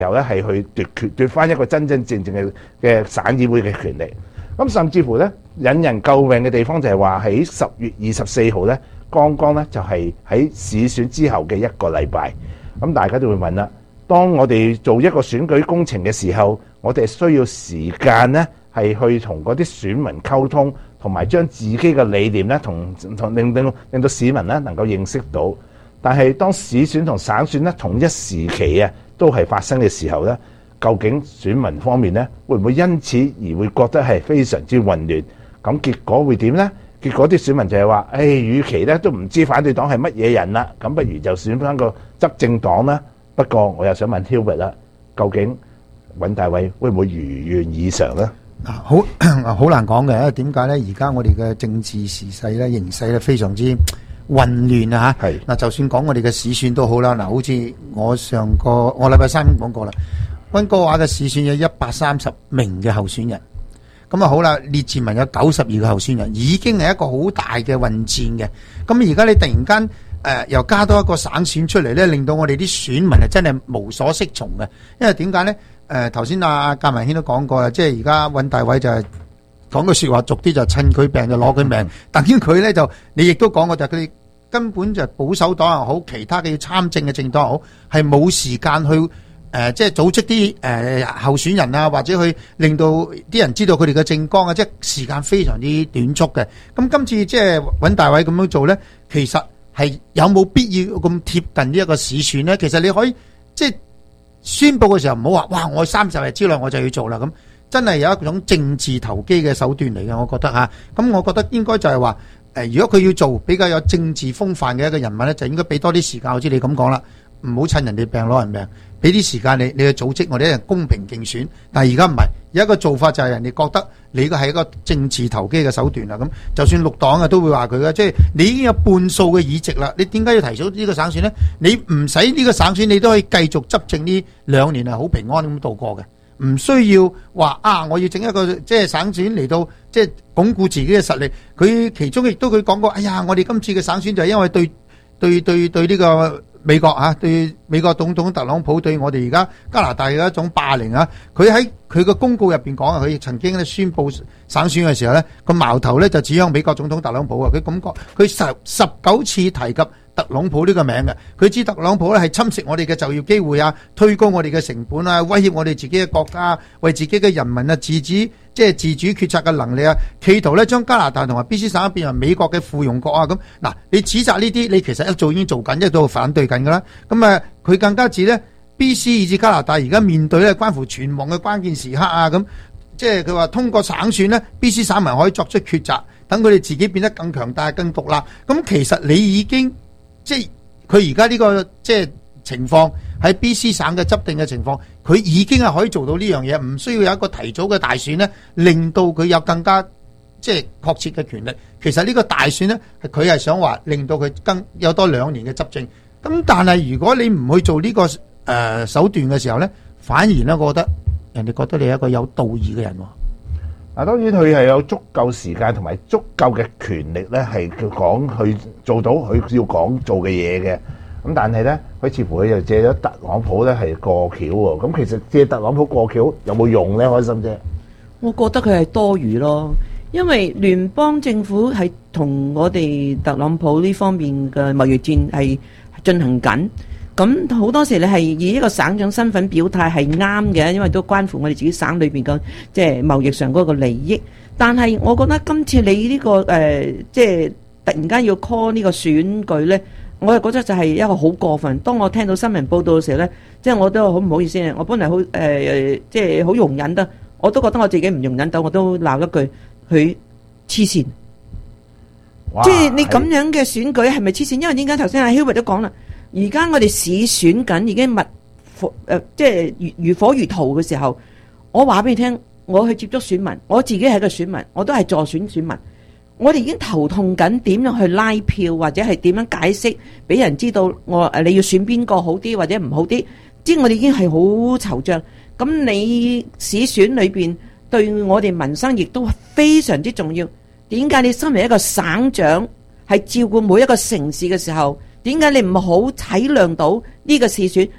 由咧係去奪翻一個真真正正嘅省議會嘅權力。咁甚至乎咧引人詬病嘅地方就係話喺10月24號咧，剛剛咧就係喺市選之後嘅一個禮拜。咁大家都會問啦，當我哋做一個選舉工程嘅時候，我哋需要時間咧係去同嗰啲選民溝通，同埋將自己嘅理念咧同令到市民咧能夠認識到。但係當市選同省選咧同一時期啊都係發生嘅時候咧，究竟選民方面咧會唔會因此而會覺得係非常之混亂？咁結果會點呢？結果啲選民就係話，與其咧都唔知反對黨係乜嘢人啦，咁不如就選翻個執政黨啦。不過我又想問 Hubert 啦，究竟尹大偉會唔會如願以償呢？ 好難講嘅，因為點解呢？而家我哋嘅政治時勢咧、形勢咧非常之混亂啊！嚇，嗱，就算講我哋嘅市選都好啦，嗱，好似我禮拜三講過啦，溫哥華嘅市選有130名嘅候選人，咁啊好啦，列治文有92個候選人，已經係一個好大嘅混戰嘅。咁而家你突然間又加多一個省選出嚟咧，令到我哋啲選民係真係無所適從嘅。因為點解咧？頭先阿格文軒都講過啦，即係而家尹大偉就係講句説話俗啲，就趁佢病就攞佢命，等於佢咧就你亦都講過就係佢哋根本就保守黨又好，其他嘅要參政嘅政黨又好，係冇時間去即係組織啲候選人啊，或者去令到啲人知道佢哋嘅政綱啊，即係時間非常之短促嘅。咁今次即係尹大偉咁樣做咧，其實係有冇必要咁貼近呢一個市選咧？其實你可以即係宣佈嘅時候唔好話，哇！我30日之內我就要做啦，咁真係有一種政治投機嘅手段嚟嘅，我覺得嚇。咁我覺得應該就係話如果佢要做比較有政治風範嘅一個人物咧，就應該俾多啲時間。好似你咁講啦，唔好趁人哋病攞人命，俾啲時間你去組織我哋一人公平競選。但係而家唔係，有一個做法就係人哋覺得你個係一個政治投機嘅手段啦。咁就算綠黨啊都會話佢嘅，即係你已經有半數嘅議席啦，你點解要提早呢個省選呢？你唔使呢個省選，你都可以繼續執政呢2年係好平安咁度過嘅。唔需要話我要整一個即係省選嚟到即係鞏固自己嘅實力。佢其中亦都佢講過，我哋今次嘅省選就係因為對呢個美國對美國總統特朗普對我哋而家加拿大嘅一種霸凌啊。佢喺佢個公告入邊講啊，佢曾經咧宣佈省選嘅時候咧，個矛頭咧就指向美國總統特朗普啊。佢咁講，佢19次提及特朗普呢個名嘅，佢知特朗普咧係侵蝕我哋嘅就業機會啊，推高我哋嘅成本啊，威脅我哋自己嘅國家，為自己嘅人民啊自主決策嘅能力啊，企圖咧將加拿大同埋 BC 省變為美國嘅附庸國啊。咁嗱，你指責呢啲，你其實一早已經做緊，一早反對緊噶啦。咁佢更加指咧 BC 以至加拿大而家面對咧關乎存亡嘅關鍵時刻啊。咁即係佢話通過省選咧 BC 省民可以作出抉擇，等佢哋自己變得更強大、更獨立。咁其實你已經即係佢而家呢個即係情況喺 BC 省嘅執定嘅情況，佢已經係可以做到呢樣嘢，唔需要有一個提早嘅大選呢，令到佢有更加即係確切嘅權力。其實呢個大選呢，佢係想話令到佢更有多2年嘅執政。咁但係如果你唔去做呢個手段嘅時候呢，反而呢，我覺得人哋覺得你係一個有道義嘅人喎。 嗱，當然佢係有足夠時間同埋足夠嘅權力咧，係講去做到佢要講做嘅嘢嘅。咁但係咧，佢似乎佢又借咗特朗普咧係過橋喎。咁其實借特朗普過橋有冇用咧？開心姐， 我覺得佢係多餘咯，因為聯邦政府係同我哋特朗普呢方面嘅貿易戰係進行緊。咁好多時你係以一個省長身份表態係啱嘅，因為都關乎我哋自己省裏邊嘅即係貿易上嗰個利益。但係我覺得今次你呢個即係突然間要 call 呢個選舉呢，我係覺得就係一個好過分。當我聽到新聞報道嘅時候呢，即係我都好唔好意思啊！我本來好即係好容忍得，我都覺得我自己唔容忍到，我都鬧一句佢黐線。即係你咁樣嘅選舉係咪黐線？因為點解頭先阿 Hubert 都講啦？而家我哋市選緊已經即係如火如荼嘅時候，我話俾你聽，我去接觸選民，我自己係個選民，我都係助選選民，我哋已經頭痛緊點樣去拉票，或者係點樣解釋俾人知道你要選邊個好啲或者唔好啲，即係我哋已經係好惆悵。咁你市選裏邊對我哋民生亦都非常之重要。點解你身為一個省長係照顧每一個城市嘅時候，點解你唔好體諒到呢個市選？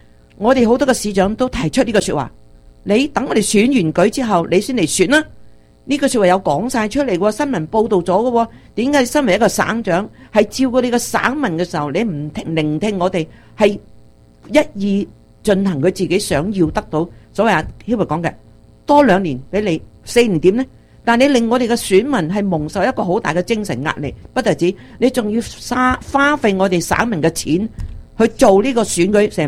我哋好多個市長都提出呢個說話，你等我哋選完舉之後，你先嚟選啦。呢個說話有講晒出嚟喎，新聞報道咗嘅喎。點解身為一個省長，係照顧你個省民嘅時候，你唔聆聽我哋，係一意進行佢自己想要得到？所謂阿 Hubert 講嘅，多2年俾你4年點呢？但你令我哋嘅選民係蒙受一個好大嘅精神壓力，不特止，你仲要花費我哋省民嘅錢去做呢個選舉，成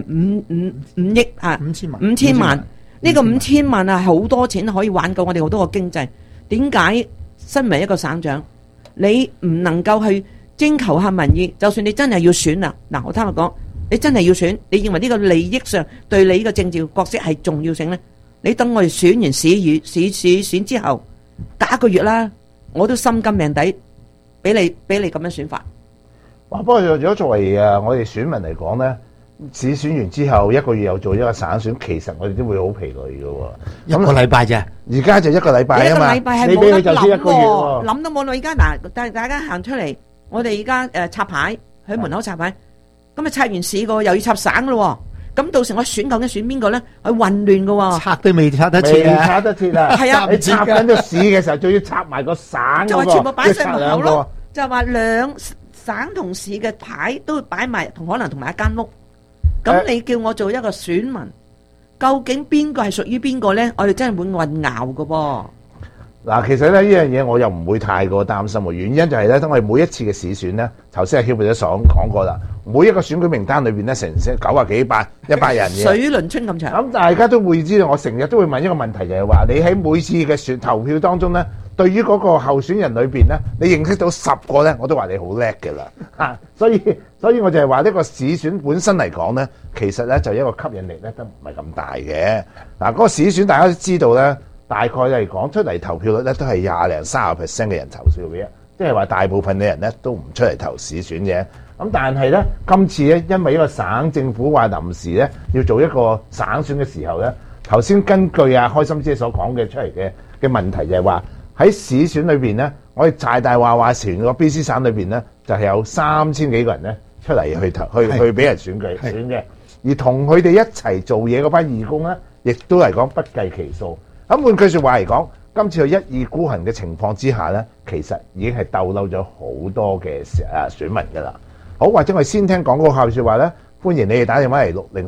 5億啊，5000萬。呢個5000萬啊，好多錢可以挽救我哋好多個經濟。點解身為一個省長，你唔能夠去徵求下民意？就算你真係要選啦，嗱，我聽我講，你真係要選，你認為呢個利益上對你呢個政治角色係重要性呢？你等我哋選完市選之後，隔1個月啦，我都心甘命抵俾你咁樣選法。 哇！不過如果作為我哋選民嚟講咧，市選完之後1個月又做一個省選，其實我哋都會好疲累嘅喎。 1個禮拜啫， 而家就1個禮拜啊嘛， 一個禮拜係你俾佢就先冇得 1個月喎， 諗都冇諗。而家嗱，大家行出嚟，我哋而家插牌喺門口插牌，咁啊插完市個又要插省嘅咯。咁到時我選究竟選邊個咧？係混亂嘅喎， 拆都未拆得切未拆得切啊！ 係啊， 你插緊個市嘅時候，仲要插埋個省嗰個， 就話全部擺晒門口一咯，就話兩省同市嘅牌都擺埋，可能同埋一間屋。咁你叫我做一個選民，究竟邊個係屬於邊個咧？我哋真係會混淆嘅噃。 嗱，其實咧呢樣嘢我又唔會太過擔心喎。原因就係咧，當我哋每一次嘅市選咧，頭先阿 Hubert 都講過啦，每一個選舉名單裏邊咧，成90幾百100人嘅水輪春咁長。 咁大家都會知道，我成日都會問一個問題，就係話你喺每次嘅投票當中咧，對於嗰個候選人裏邊咧，你認識到10個咧，我都話你好叻嘅啦嚇。所以我就係話呢個市選本身嚟講咧，其實咧就一個吸引力咧都唔係咁大嘅。嗱，嗰個市選大家都知道咧。大概嚟講出嚟投票率咧都係20零30% 嘅人投票嘅啫，即係話大部分嘅人咧都唔出嚟投市選嘅。咁但係咧今次咧，因為一個省政府話臨時咧要做一個省選嘅時候咧，頭先根據阿開心姐所講嘅出嚟嘅問題就係話喺市選裏邊咧，我哋大話全個 BC 省裏邊咧就係有3000幾個人咧出嚟去俾人選嘅，而同佢哋一齊做嘢嗰班義工咧，亦都嚟講不計其數。咁換句説話嚟講，今次佢一意孤行嘅情況之下咧，其實已經係逗嬲咗好多嘅選民㗎啦。好，或者我哋先聽廣告後説話咧，歡迎你哋打電話嚟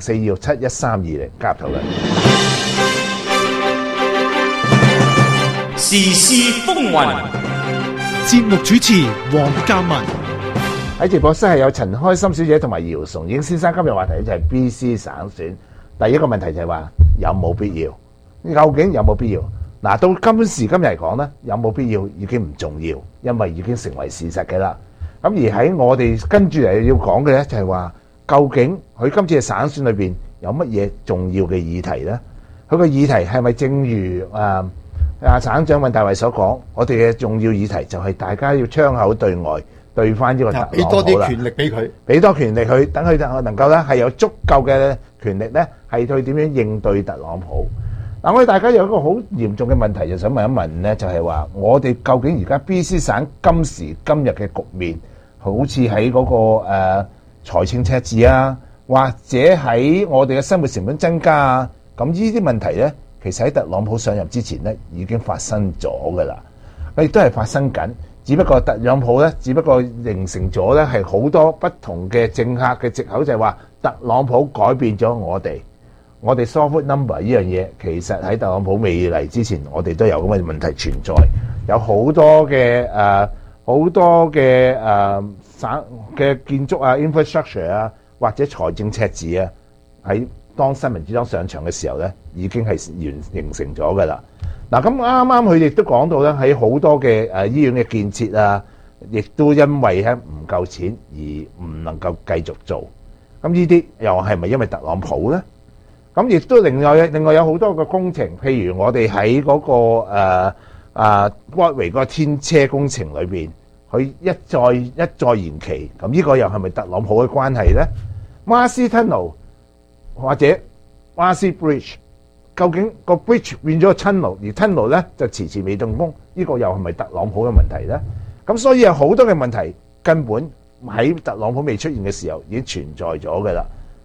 6042671320加入討論。 時事風雲， 節目主持黃鑑文。 喺直播室係有陳開心小姐同埋姚崇英先生。今日話題就係 BC 省選。第一個問題就係話有冇必要？究竟有冇必要？嗱，到今時今日嚟講咧，有冇必要已經唔重要，因為已經成為事實嘅啦。咁而喺我哋跟住嚟要講嘅咧，就係話究竟佢今次嘅省選裏邊有乜嘢重要嘅議題咧？佢個議題係咪正如省長尹大衛所講，我哋嘅重要議題就係大家要窗口對外對翻呢個特朗普啦， 俾多啲權力俾佢， 俾多權力佢，等佢能夠咧係有足夠嘅權力咧，係去點樣應對特朗普。嗱，我哋大家有一個好嚴重嘅問題，就想問一問咧，就係話我哋究竟而家 BC 省今時今日嘅局面，好似喺嗰個財政赤字啊，或者喺我哋嘅生活成本增加啊，咁呢啲問題咧，其實喺特朗普上任之前咧已經發生咗㗎啦，亦都係發生緊，只不過特朗普咧，只不過形成咗咧係好多不同嘅政客嘅藉口，就係話特朗普改變咗我哋。我哋 soft number 呢樣嘢，其實喺特朗普未嚟之前，我哋都有咁嘅問題存在，有好多嘅省嘅建築啊、infrastructure 啊，或者財政赤字啊，喺當新民主黨上場嘅時候咧，已經係形成咗㗎啦。嗱，咁啱啱佢哋都講到咧，喺好多嘅醫院嘅建設啊，亦都因為咧唔夠錢而唔能夠繼續做。咁呢啲又係咪因為特朗普咧？咁亦都另外有好多個工程，譬如我哋喺嗰個Broadway 嗰個天車工程裏邊，佢一再延期，咁呢個又係咪特朗普嘅關係咧？Marcy Tunnel 或者 Marcy Bridge， 究竟個 bridge 變咗個 tunnel， 而 tunnel 咧就遲遲未動工，呢個又係咪特朗普嘅問題咧？咁所以有好多嘅問題根本喺特朗普未出現嘅時候已經存在咗㗎啦。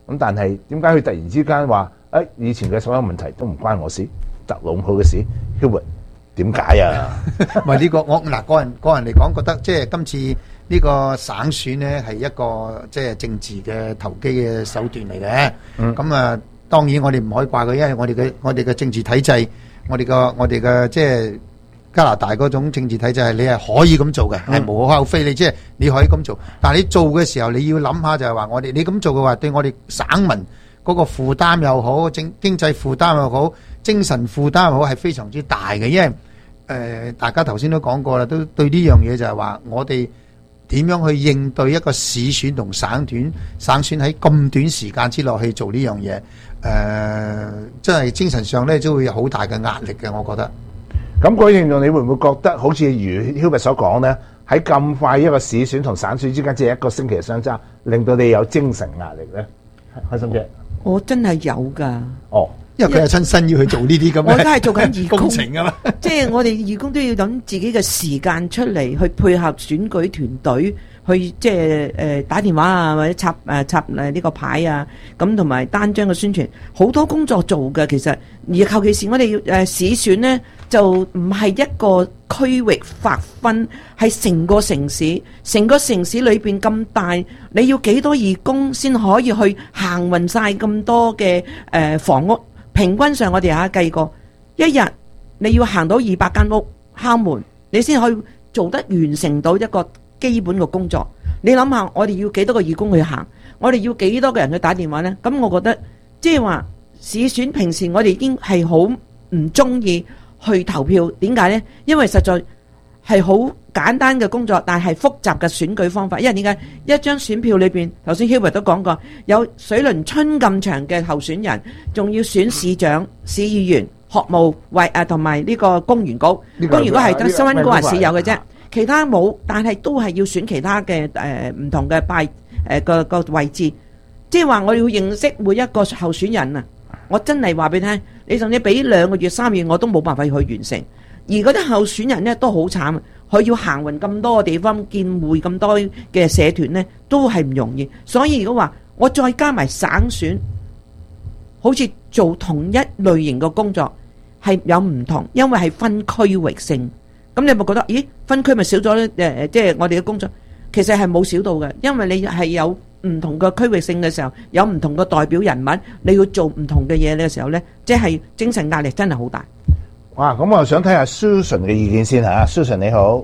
咁但係點解佢突然之間話以前嘅所有問題都唔關我事，特朗普嘅事 ？Hubert 點解啊？ 唔係呢個我嗱個人嚟講，覺得即係今次呢個省選呢係一個即係政治嘅投機嘅手段嚟嘅。咁啊，當然我哋唔可以怪佢，因為我哋嘅政治體制，我哋嘅即係加拿大嗰種政治體制係你係可以咁做嘅，係無可厚非。你即係你可以咁做，但係你做嘅時候你要諗下就係話你咁做嘅話，對我哋省民嗰個負擔又好，經濟負擔又好，精神負擔又好，係非常之大嘅。因為大家頭先都講過啦，都對呢樣嘢就係話我哋點樣去應對一個市選同省選喺咁短時間之內去做呢樣嘢，真係精神上咧都會有好大嘅壓力嘅，我覺得。 咁各位聽眾，你會唔會覺得好似如 Hubert 所講咧，喺咁快一個市選同省選之間只係一個星期嘅相差，令到你有精神壓力咧？開心姐， 我真係有㗎。 哦， 因為佢係親身要去做呢啲咁嘅， 我都係做緊義工工程㗎嘛。 即係我哋義工都要揾自己嘅時間出嚟去配合選舉團隊，去即係打電話啊，或者插呢個牌啊，咁同埋單張嘅宣傳，好多工作做嘅。其實而尤其是我哋市選呢，就唔係一個區域劃分，係成個城市，成個城市裏邊咁大，你要幾多義工先可以去行勻晒咁多嘅房屋？平均上我哋計過，一日你要行到200間屋敲門，你先可以做得完成到一個基本嘅工作。你諗下，我哋要幾多個義工去行？我哋要幾多個人去打電話呢？咁我覺得即係話市選平時我哋已經係好唔中意去投票，點解呢？因為實在係好簡單嘅工作，但係複雜嘅選舉方法。因為點解一張選票裏邊，頭先 Hubert 都講過，有水輪春咁長嘅候選人，仲要選市長、市議員、學務同埋呢個公園局。公園局係得新溫哥華市有嘅啫，其他冇，但係都係要選其他嘅唔同嘅個位置。即係話我要認識每一個候選人啊！我真係話俾你聽，你甚至俾2個月、3個月，我都冇辦法去完成。而嗰啲候選人呢都好慘，佢要行勻咁多個地方見會咁多嘅社團呢，都係唔容易。所以如果話我再加埋省選，好似做同一類型嘅工作係有唔同，因為係分區域性。咁你有冇覺得，咦，分區咪少咗呢？即係我哋嘅工作其實係冇少到嘅，因為你係有唔同嘅區域性嘅時候，有唔同嘅代表人物，你要做唔同嘅嘢嘅時候呢，即係精神壓力真係好大。 哇！咁我想睇下 Susan 嘅意見先嚇。Susan 你好，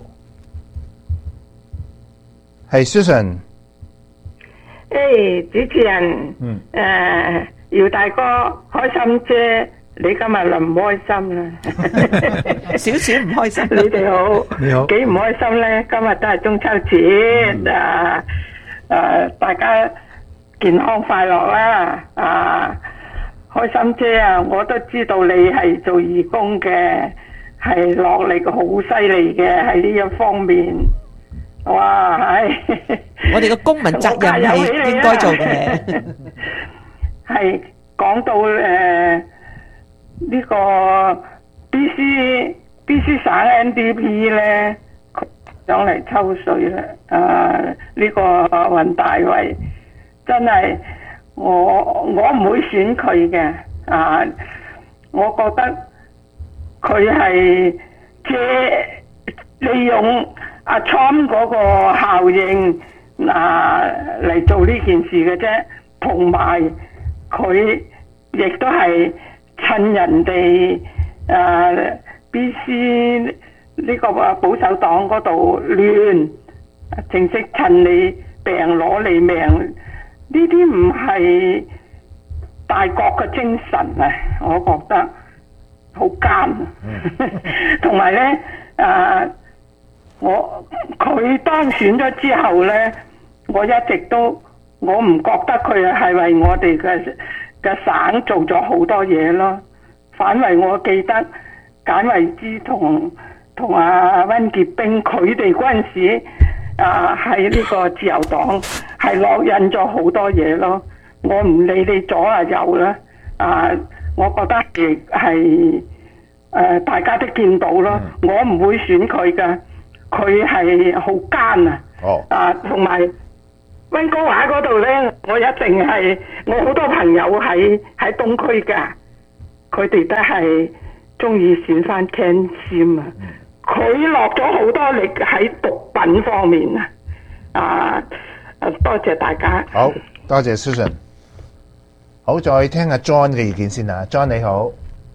係 Susan。 主持人，姚大哥，開心啫，你今日就唔開心啦， 少少唔開心。 你哋好， 你好， 幾唔開心咧？今日都係中秋節，大家健康快樂啦，開心姐啊，我都知道你係做義工嘅，係落力好犀利嘅喺呢一方面。哇， 我哋嘅公民責任係應該做嘅。 係講到呢個 BC 省 NDP 咧上嚟抽水啦，呢個雲大衛真係。我唔會選佢嘅，我覺得佢係利用阿 Trump 嗰個效應嚟做呢件事嘅啫，同埋佢亦都係趁人哋BC 呢個保守黨嗰度亂，正式趁你病攞你命。呢啲唔係大國嘅精神啊！我覺得好奸，同埋咧佢當選咗之後咧，我一直都我唔覺得佢係為我哋嘅省做咗好多嘢咯，反為我記得簡惠枝同阿溫潔冰佢哋嗰陣時。喺呢個自由黨係落印咗好多嘢咯，我唔理你左啊右啦，我覺得亦係大家都見到咯，我唔會選佢噶，佢係好奸啊，同埋溫哥華嗰度咧，我一定係我好多朋友喺東區㗎，佢哋都係中意選翻 Ken Sim 啊。佢落咗好多力喺毒品方面啊！多謝大家。 好多謝 Susan。好，再聽下 John 嘅意見先啊。John 你好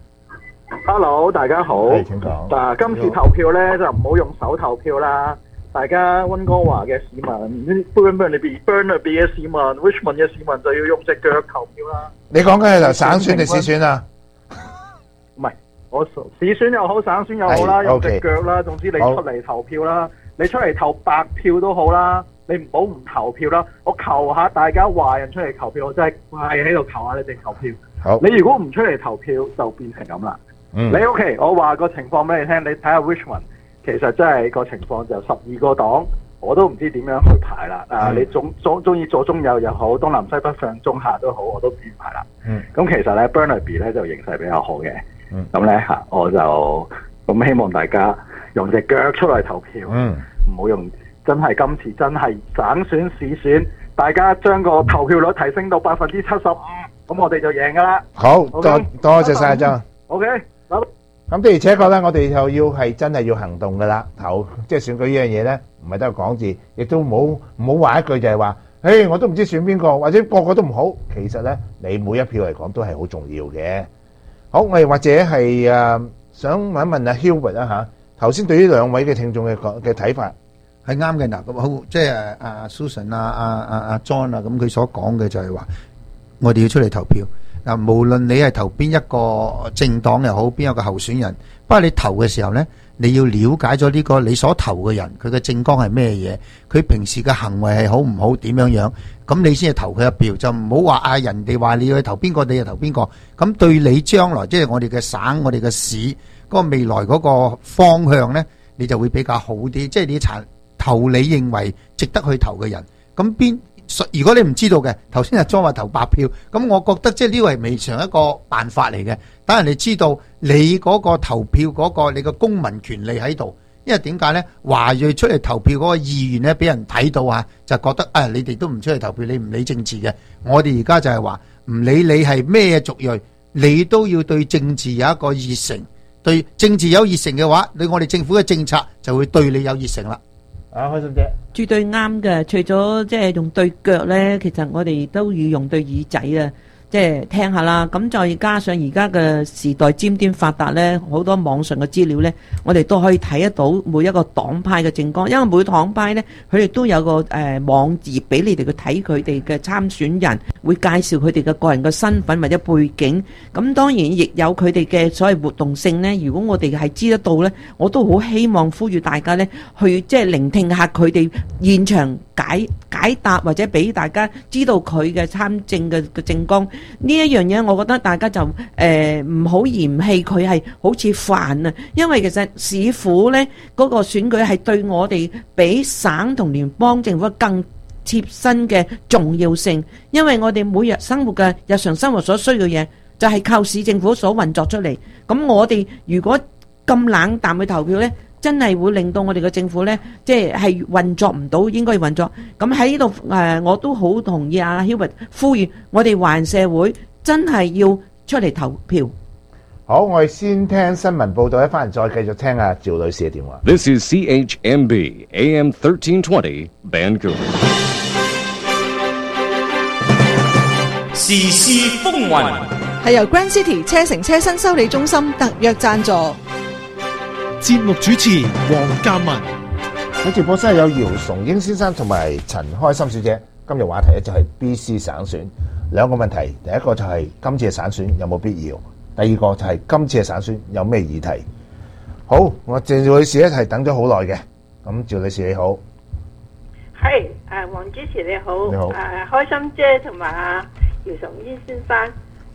，Hello， 大家好。 係請講。 嗱，今次投票咧就唔好用手投票啦。大家溫哥華嘅市民 ，Burnaby 嘅市民 ，Richmond 嘅市民就要用隻腳投票啦。 你講緊係省選定市選啊？ 唔係，我市選又好，省選又好啦，用隻腳啦。總之你出嚟投票啦，你出嚟投白票都好啦，你唔好唔投票啦。我求下大家華人出嚟投票，我真係跪喺度求下你哋投票。 好， 你如果唔出嚟投票，就變成咁啦。你 OK， 我話個情況俾你聽，你睇下 Richmond。其實真係個情況就12個黨，我都唔知點樣去排啦。你中意左中右又好，東南西北上中下都好，我都唔知排啦。咁其實咧 Burnaby 咧就形勢比較好嘅。咁咧我就咁希望大家用隻腳出嚟投票，唔好用真係今次真係省選市選，大家將個投票率提升到75%，咁我哋就贏噶啦。 好，多謝晒張。 OK， 拜拜。 咁的而且確咧，我哋就要係真係要行動噶啦，即係選舉呢樣嘢咧，唔係得個講字，亦都唔好話一句就係話，我都唔知選邊個，或者個個都唔好。其實咧，你每一票嚟講都係好重要嘅。好，我哋或者係想問一問阿 Hubert 啦嚇，頭先對於兩位嘅聽眾嘅睇法係啱嘅嗱，咁好，即係阿 Susan 阿 John 啊，咁佢所講嘅就係話，我哋要出嚟投票。嗱，無論你係投邊一個政黨又好，邊一個候選人，不過你投嘅時候呢，你要了解咗呢個你所投嘅人，佢嘅政綱係咩嘢，佢平時嘅行為係好唔好，點樣樣，咁你先係投佢一票，就唔好話人哋話你要去投邊個，你就投邊個，咁對你將來即係我哋嘅省、我哋嘅市嗰個未來嗰個方向呢，你就會比較好啲，即係你投你認為值得去投嘅人，咁如果你唔知道嘅，頭先阿莊話投白票，咁我覺得即係呢個係未嘗一個辦法嚟嘅。等人哋知道你嗰個投票嗰個你嘅公民權利喺度，因為點解呢？華裔出嚟投票嗰個意願呢，俾人睇到啊，就覺得你哋都唔出嚟投票，你唔理政治嘅。我哋而家就係話唔理你係咩族裔，你都要對政治有一個熱誠。對政治有熱誠嘅話，對我哋政府嘅政策就會對你有熱誠啦。 開心姐， 絕對啱嘅。除咗即係用對腳咧，其實我哋都要用對耳仔啊，即係聽下啦。咁再加上而家嘅時代尖端發達咧，好多網上嘅資料咧，我哋都可以睇得到每一個黨派嘅政綱，因為每黨派咧，佢哋都有個網頁俾你哋去睇佢哋嘅參選人，會介紹佢哋嘅個人嘅身份或者背景。咁當然亦有佢哋嘅所謂活動性咧。如果我哋係知得到咧，我都好希望呼籲大家咧去即係聆聽下佢哋現場解答，或者俾大家知道佢嘅參政嘅政綱呢一樣嘢。我覺得大家就唔好嫌棄佢係好似煩啊，因為其實市府咧嗰個選舉係對我哋比省同聯邦政府更切身嘅重要性，因為我哋每日生活嘅日常生活所需要嘅嘢就係靠市政府所運作出嚟。咁我哋如果咁冷淡去投票呢，真係會令到我哋嘅政府呢，即係運作唔到應該運作。咁喺呢度我都好同意阿 Hubert 呼籲我哋華人社會真係要出嚟投票。 好，我哋先聽新聞報道，一翻嚟再繼續聽阿趙女士嘅電話。 This is CHMB AM 1320 Vancouver。 時事風雲係由 Grand City 車城車新修理中心特約贊助。 節目主持黃嘉文。 喺直播室有姚崇英先生同埋陳開心小姐。今日話題咧就係 BC 省選，兩個問題。第一個就係今次嘅省選有冇必要？第二個就係今次嘅省選有咩議題？好，我趙女士咧係等咗好耐嘅。咁趙女士你好， 係黃主持你好， 你好， 開心姐同埋姚崇英先生，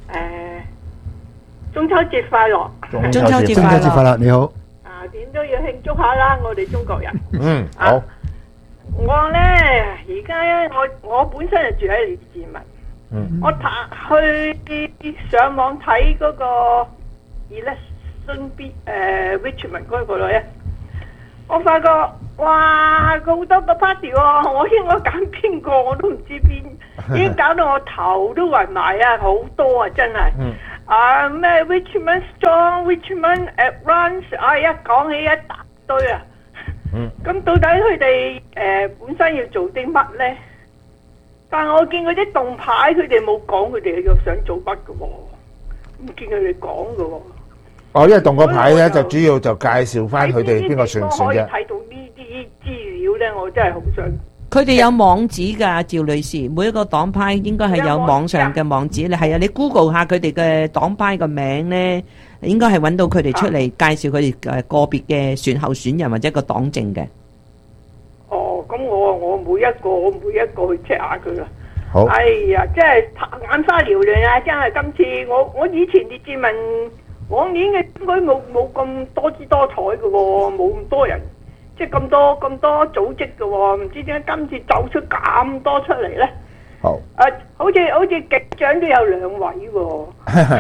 中秋節快樂！ 中秋節快樂！ 你好。 點都要慶祝下啦，我哋中國人。 好。 我咧而家咧，我本身係住喺列治文，我去上網睇嗰個 election Richmond 嗰個咧， 我發覺哇，好多個 party 喎，我應該揀邊個我都唔知邊，已經搞到我頭都暈埋啊！好多啊，真係。咩 Richmond Strong、Richmond Advance，一講起一大堆啊。咁到底佢哋本身要做啲乜咧？但係我見嗰啲動牌，佢哋冇講佢哋又想做乜嘅喎，唔見佢哋講嘅喎。 因為動個牌咧，就主要就介紹翻佢哋邊個算唔算啫。 可以睇到呢啲資料咧，我真係好想。 佢哋有網址㗎，趙女士，每一個黨派應該係有網上嘅網址。係啊，你 Google 下佢哋嘅黨派個名咧，應該係揾到佢哋出嚟介紹佢哋個別嘅選候選人或者個黨政嘅。 咁我每一個去 check 下佢啦。 好。 哎呀，真係眼花繚亂啊！真係今次我以前列治文往年嘅應該冇咁多姿多彩嘅喎，冇咁多人，即係咁多組織嘅喎，唔知點解今次走出咁多出嚟咧？ 好。 好似極長都有2位喎。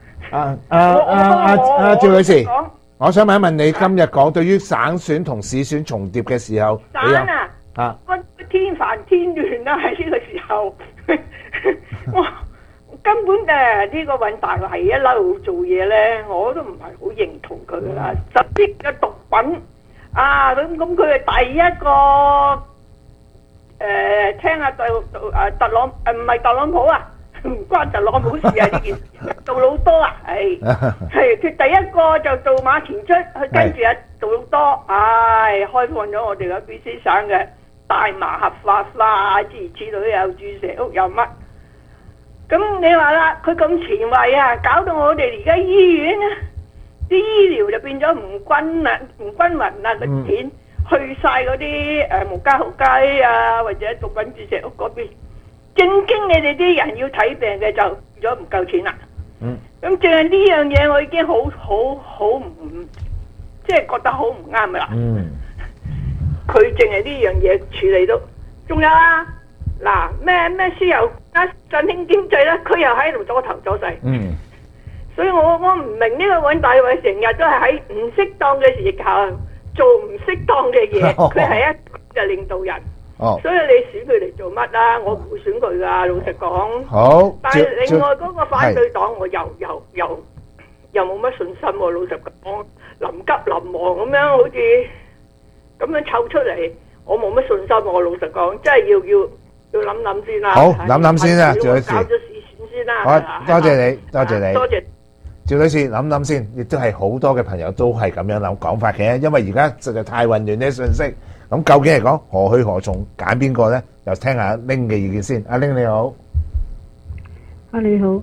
趙女士，我想問一問你，今日講對於省選同市選重疊嘅時候， 我天煩天亂啦！喺呢個時候，我根本呢個尹大維一路做嘢咧，我都唔係好認同佢噶啦。實質嘅毒品咁佢係第一個聽下特朗唔係特朗普啊，唔關特朗普事啊呢件事，杜魯多啊，係佢第一個就做馬前出，佢跟住杜魯多，開放咗我哋嘅 BC 省嘅大麻合法化，諸如此類，有注射屋有乜？咁你話啦，佢咁前衞啊，搞到我哋而家醫院啊，啲醫療就變咗唔均勻啦，個錢去晒嗰啲無家豪街啊，或者毒品注射屋嗰邊。正經你哋啲人要睇病嘅就變咗唔夠錢啦。咁淨係呢樣嘢，我已經好唔即係覺得好唔啱噶啦。佢淨係呢樣嘢處理到，仲有嗱咩輸油振興經濟咧，佢又喺度左頭左勢。所以我唔明呢個尹大維成日都係喺唔適當嘅時候做唔適當嘅嘢，佢係一個領導人。所以你選佢嚟做乜啊？我唔會選佢噶，老實講。好。但係另外嗰個反對黨，我又冇乜信心喎。老實講，臨急臨忙咁樣，好似咁樣湊出嚟，我冇乜信心喎。老實講，真係要諗諗先啦。好，諗諗先啦，趙女士。搞咗試選先啦。好，多謝你，多謝你。多謝。趙女士，諗諗先，亦都係好多嘅朋友都係咁樣諗講法嘅，因為而家實在太混亂啲信息。咁究竟嚟講何去何從，揀邊個咧？又聽下阿 Ling 嘅意見先。阿 Ling 你好， 你好。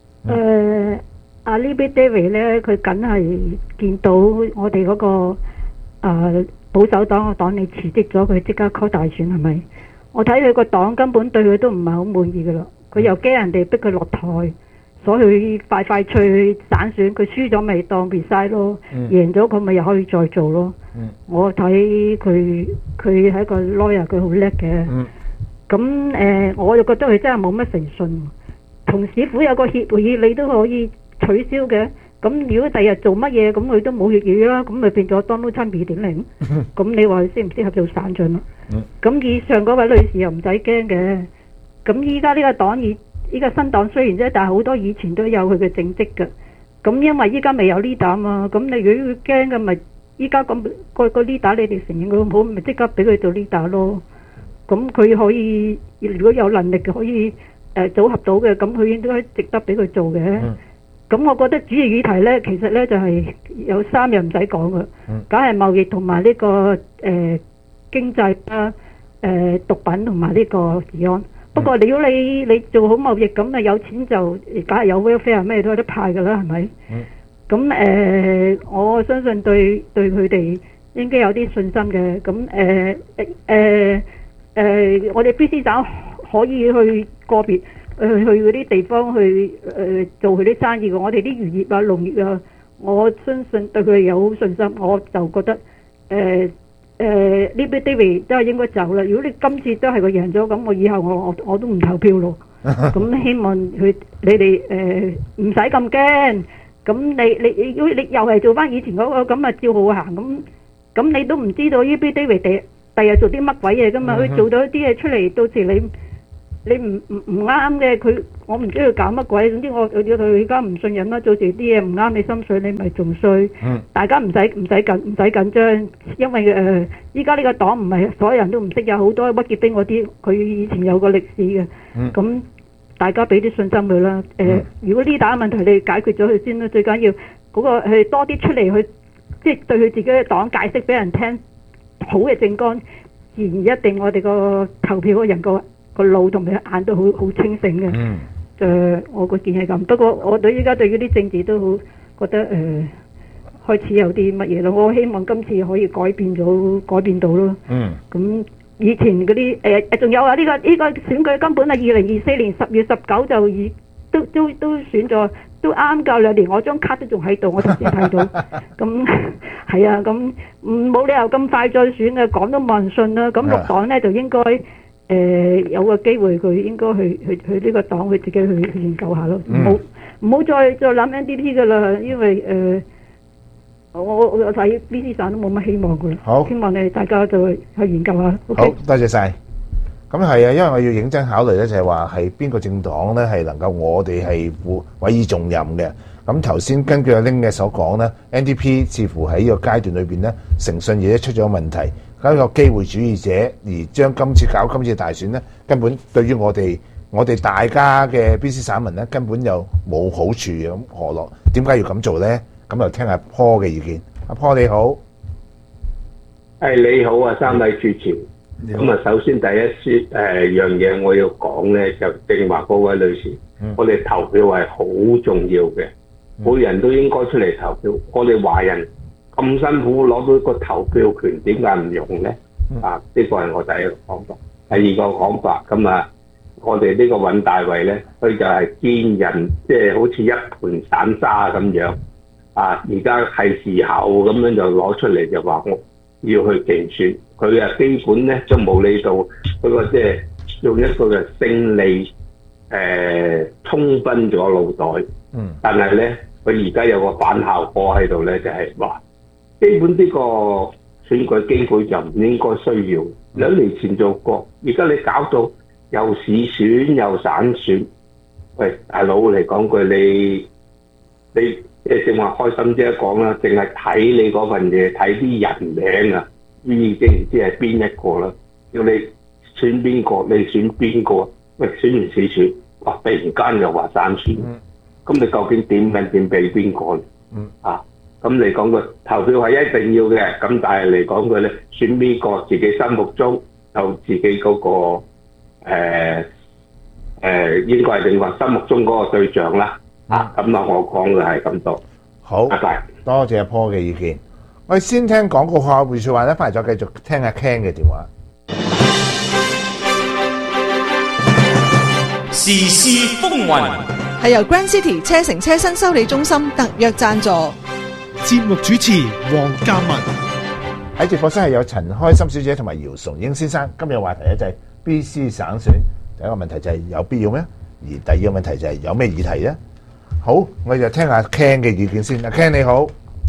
阿 Libby David 咧，佢梗係見到我哋嗰個保守黨個黨你辭職咗，佢即刻 call 大選係咪？我睇佢個黨根本對佢都唔係好滿意噶啦，佢又驚人哋逼佢落台，所以快脆省選，佢輸咗咪當 resign 咯，贏咗佢咪又可以再做咯。我睇佢係一個 lawyer， 佢好叻嘅。咁我就覺得佢真係冇乜誠信。同市府有個協議，你都可以取消嘅。咁如果第日做乜嘢，咁佢都冇協議啦，咁咪變咗 Donald Trump 2.0。咁你話適唔適合做省長咯？咁以上嗰位女士又唔使驚嘅。咁依家呢個黨依個新黨雖然啫，但係好多以前都有佢嘅政績嘅。咁因為依家未有 leader 啊嘛，咁你如果佢驚嘅咪？依家咁個 leader 你哋承認佢好，咪即刻俾佢做 leader 咯。咁佢可以，如果有能力嘅可以組合到嘅，咁佢應該值得俾佢做嘅。咁我覺得主要議題咧，其實咧就係有3樣唔使講嘅，梗係貿易同埋呢個經濟啦，毒品同埋呢個治安。不過如果你做好貿易咁啊，有錢就梗係有 welfare 咩都有得派㗎啦，係咪？咁我相信對佢哋應該有啲信心嘅。咁我哋 BC 省可以去個別去嗰啲地方去做佢啲生意嘅。我哋啲漁業啊、農業啊，我相信對佢哋有信心。我就覺得Libby David 都係應該走啦。如果你今次都係佢贏咗，咁我以後我都唔投票咯。咁希望你哋唔使咁驚。咁你又係做翻以前嗰個咁啊，照好行咁咁你都唔知道 EB David 第日做啲乜鬼嘢噶嘛？佢做到一啲嘢出嚟，到時你唔啱嘅，我唔知佢搞乜鬼。總之我對佢而家唔信任啦。到時啲嘢唔啱你心水，你咪仲衰。大家唔使緊張，因為依家呢個黨唔係所有人都唔識，有好多屈傑丁嗰啲，佢以前有個歷史嘅。咁大家俾啲信心佢啦。如果呢打問題你解決咗佢先啦，最緊要嗰個係多啲出嚟去，即係對佢自己嘅黨解釋俾人聽好嘅政綱，自然一定我哋個投票嘅人個腦同埋眼都好清醒嘅。我個建議係咁。不過我依家對嗰啲政治都好覺得開始有啲乜嘢咯。我希望今次可以改變到咯。咁以前嗰啲仲有啊，呢個選舉根本係2024年10月19就都選咗，都啱夠2年，我張卡都仲喺度，我頭先睇到。咁係啊，咁冇理由咁快再選啊，講都冇人信啦。咁綠黨咧就應該有個機會，佢應該去呢個黨，佢自己去研究下咯。唔好再諗 NDP 噶啦，因為我睇 BC 省都冇乜希望噶啦。好，希望你大家就去研究下。 好，多謝晒。咁係啊，因為我要認真考慮咧，就係話係邊個政黨咧係能夠我哋係委以重任嘅。咁頭先根據阿 Ling 嘅所講咧 ，NDP 似乎喺呢個階段裏邊咧，誠信亦都出咗問題，一個機會主義者，而將今次大選咧，根本對於我哋大家嘅 BC 省民咧，根本又冇好處嘅。咁何樂？點解要咁做咧？咁就聽下 Paul 嘅意見。阿 Paul 你好， 你好啊，三位主持。咁啊，首先第一樣嘢我要講咧，就正話嗰位女士，我哋投票係好重要嘅，每人都應該出嚟投票。我哋華人咁辛苦攞到個投票權，點解唔用咧？呢個係我第一個講法。第二個講法，咁啊，我哋呢個尹大衛咧，佢就係見人即係好似一盤散沙咁樣。而家係時候咁樣就攞出嚟就話我要去競選，佢啊基本咧就冇理到佢個即係用一個嘅勝利沖昏咗腦袋。但係咧佢而家有個反效果喺度咧，就係話基本呢個選舉機會就唔應該需要。2年前做過，而家你搞到又市選又省選，喂大佬嚟講句你即係正話開心啲講啦，淨係睇你嗰份嘢，睇啲人名啊，已經唔知係邊一個啦。要你選邊個，你選邊個？喂，選完市選，哇！突然間又話散選，咁你究竟點俾邊個？咁你講句投票係一定要嘅，咁但係嚟講句咧，選邊個自己心目中有自己嗰個應該係定話心目中嗰個對象啦。咁我講嘅係咁多。 好，多謝阿 Paul 嘅意見。我哋先聽廣告客戶說話咧，翻嚟再繼續聽阿 Ken 嘅電話。 時事風雲係由 Grand City 車城車新修理中心特約贊助。 節目主持黃嘉文。 喺直播室係有陳開心小姐同埋姚崇英先生。今日話題咧就係 BC 省選。第一個問題就係有必要咩？而第二個問題就係有咩議題咧？好，我哋就聽下 Ken 嘅意見先。阿 Ken 你好，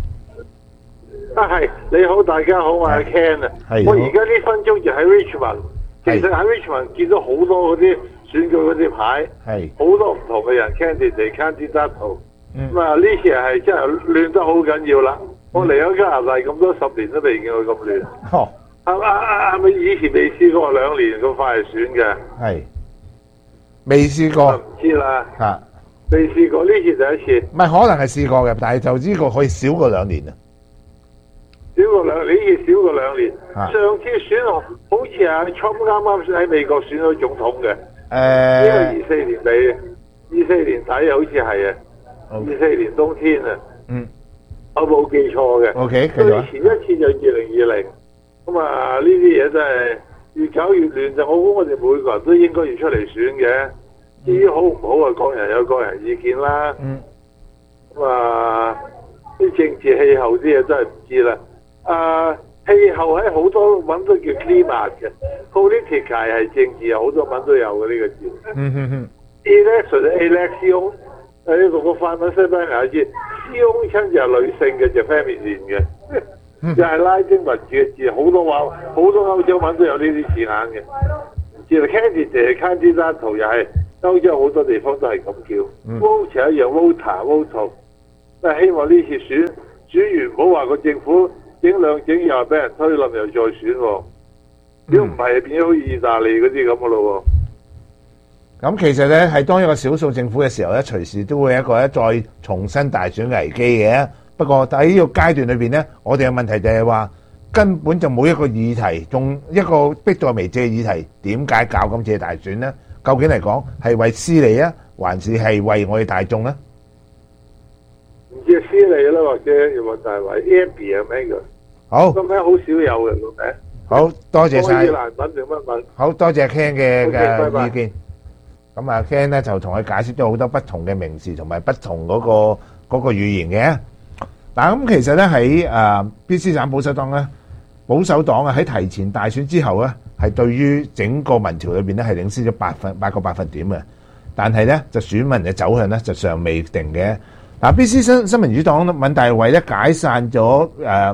係你好，大家好，我係 Ken 啊。我而家呢分鐘就喺 Richmond， 其實喺 Richmond 見到好多嗰啲選舉嗰啲牌，好多唔同嘅人 candidate 咁啊，呢次係真係亂得好緊要啦。我嚟咗加拿大咁多10年都未見過咁亂。係咪以前未試過2年咁快選嘅？係未試過， 唔知啦。未試過，呢次第一次。 唔係可能係試過嘅，但係就呢個可以少過2年啊。 少過2年，呢次少過2年。上次選好似係 Trump 啱啱喺美國選咗總統嘅。呢個24年尾，24年底好似係啊。24年冬天啊。我冇記錯嘅。OK， 對前一次就2020。咁啊，呢啲嘢真係越搞越亂，就我估我哋每個人都應該要出嚟選嘅。至於好唔好啊，個人有個人意見啦。咁啲政治氣候啲嘢真係唔知啦。氣候喺好多文都叫 climate 嘅 ，politica 係政治，好多文都有嘅呢個字。election 你讀個法文西班牙字，sion 親就係女性嘅，就 feminine 嘅。 又係拉丁文字嘅字，好多歐洲文都有呢啲字眼嘅。唔知啦 ，candidate 又係歐洲好多地方都係咁叫。voter 一樣 voter，都係希望呢次選完唔好話個政府整兩整又俾人推冧又再選喎。如果唔係變咗好似意大利嗰啲咁嘅咯喎。 咁其實咧係當一個少數政府嘅時候咧，隨時都會有一個再重新大選危機嘅。不過喺呢個階段裏邊咧，我哋嘅問題就係話根本就冇一個議題，仲一個迫在眉睫嘅議題，點解搞今次嘅大選呢？究竟嚟講係為私利啊，還是係為我哋大眾呢？ 唔知係私利啦，或者又或者係為 Abby 係咩嘅？ 好， 個名好少有嘅個名。 好多謝晒。 難揾定乜問？ 好多謝 Ken 嘅意見。咁啊 Ken 咧就同佢解釋咗好多不同嘅名詞同埋不同嗰個語言嘅。嗱咁其實咧喺BC 省保守黨咧，保守黨啊喺提前大選之後咧，係對於整個民調裏邊咧係領先咗8個百分點嘅。但係咧就選民嘅走向咧就尚未定嘅。嗱BC 新民主黨尹大偉咧解散咗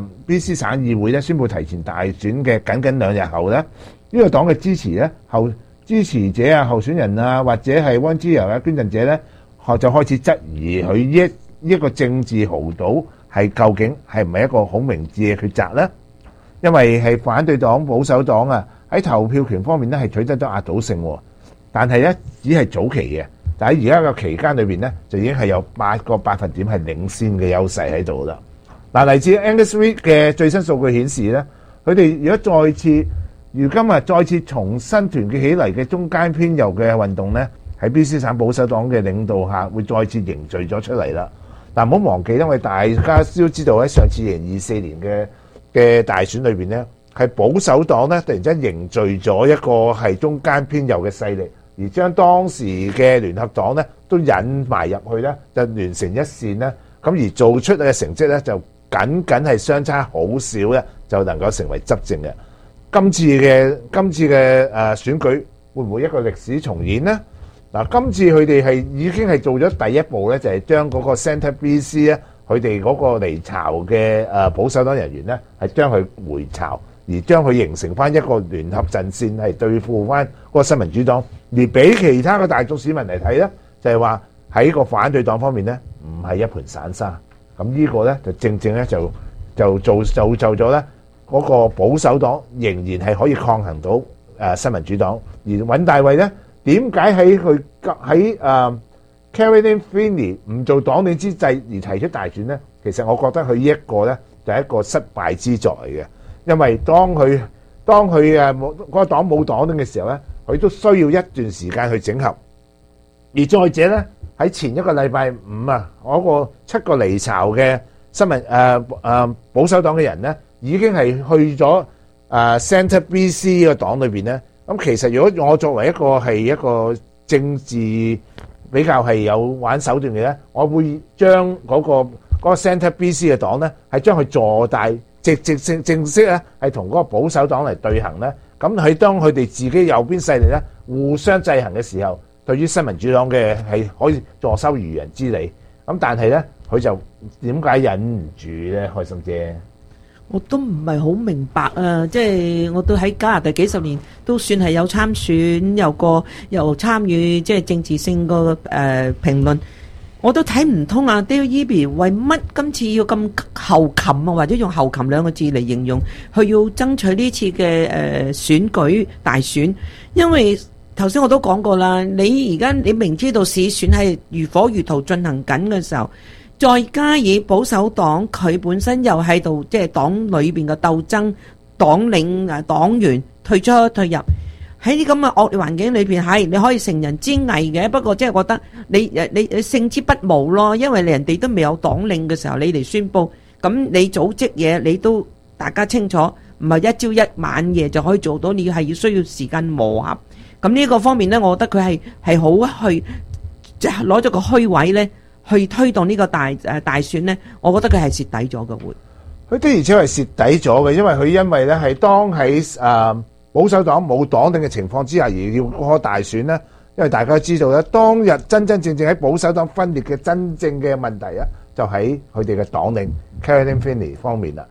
BC 省議會咧，宣布提前大選嘅僅2日後咧，呢個黨嘅支持者啊、候選人啊，或者係溫之柔啊、捐贈者咧，就開始質疑佢一個政治豪賭係究竟係唔係一個好明智嘅抉擇咧？因為係反對黨保守黨啊喺投票權方面咧係取得咗壓倒性，但係咧只係早期嘅，但係而家個期間裏邊咧就已經係有8個百分點係領先嘅優勢喺度啦。嗱，嚟自 Angus Reid 嘅最新數據顯示咧，佢哋如果如今再次重新團結起嚟嘅中間偏右嘅運動咧，喺 BC 省保守黨嘅領導下，會再次凝聚咗出嚟啦。但唔好忘記，因為大家都知道喺上次2024年嘅大選裏邊咧，係保守黨咧突然間凝聚咗一個係中間偏右嘅勢力，而將當時嘅聯合黨咧都引埋入去咧，就聯成一線咧，咁而做出嘅成績咧就僅係相差好少咧，就能夠成為執政嘅。今次嘅選舉會唔會一個歷史重演呢？嗱，今次佢哋已經係做咗第一步咧，就係將嗰個 Centre BC 咧，佢哋嗰個離巢嘅保守黨人員咧，係將佢回巢，而將佢形成翻一個聯合陣線，係對付翻嗰個新民主黨。而俾其他嘅大眾市民嚟睇咧，就係話喺個反對黨方面咧，唔係一盤散沙。咁呢個咧就正咧就造就咗咧。嗰個保守黨仍然係可以抗衡到新民主黨，而尹大偉咧點解喺Caroline Finney 唔做黨領之際而提出大選咧？其實我覺得佢呢一個咧就係一個失敗之作嚟嘅，因為當佢嗰個黨冇黨領嘅時候咧，佢都需要一段時間去整合。而再者咧喺前一個禮拜五嗰個7個離巢嘅保守黨嘅人咧，已經係去咗Centre BC 個黨裏邊咧。咁其實如果我作為一個政治比較係有玩手段嘅咧，我會將嗰個 Centre BC 嘅黨咧，係將佢坐大正式咧，係同嗰個保守黨嚟對行咧。咁喺當佢哋自己右邊勢力咧互相制衡嘅時候，對於新民主黨嘅係可以坐收漁人之利。咁但係咧，佢就點解忍唔住咧？開心姐， 我都唔係好明白啊！即係我都喺加拿大幾十年，都算係有參選，又參與即係政治性個評論，我都睇唔通啊 Dale Eby 為乜今次要咁猴擒啊？或者用猴擒2個字嚟形容，佢要爭取呢次嘅選舉大選，因為頭先我都講過啦，你而家你明知道市選係如火如荼進行緊嘅時候，再加以保守黨佢本身又喺度，即係黨裏邊嘅鬥爭，黨領黨員退出退入，喺啲咁嘅惡劣環境裏邊，係你可以乘人之危嘅，不過即係覺得你勝之不武咯，因為人哋都未有黨領嘅時候，你嚟宣佈，咁你組織嘢你都大家清楚，唔係一朝一晚夜就可以做到，你係要需要時間磨合。咁呢個方面呢，我覺得佢係好去即係攞咗個虛位呢，去推動呢個大選呢，我覺得佢係蝕底咗嘅會。 佢的而且確係蝕底咗嘅，因為呢係當喺保守黨冇黨領嘅情況之下而要開大選呢，因為大家知道咧，當日真正喺保守黨分裂嘅真正嘅問題啊，就喺佢哋嘅黨領 Caroline Finney 方面啦。